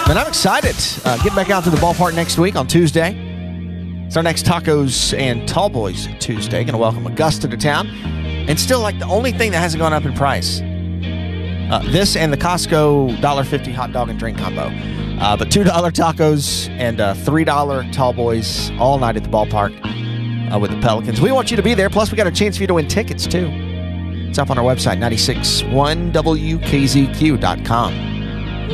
Man, I'm excited. Get back out to the ballpark next week on Tuesday. It's our next Tacos and Tall Boys Tuesday. Going to welcome Augusta to town. And still, like, the only thing that hasn't gone up in price. This and the Costco $1.50 hot dog and drink combo. But $2 tacos and $3 Tall Boys all night at the ballpark with the Pelicans. We want you to be there. Plus, we got a chance for you to win tickets, too. It's up on our website, 961wkzq.com.